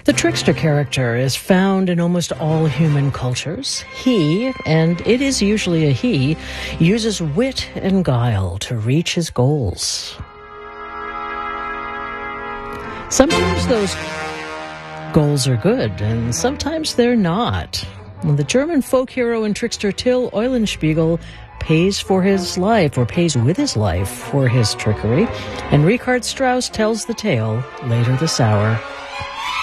The trickster character is found in almost all human cultures. He, and it is usually a he, uses wit and guile to reach his goals. Sometimes those goals are good, and sometimes they're not. The German folk hero and trickster Till Eulenspiegel pays with his life for his trickery, and Richard Strauss tells the tale later this hour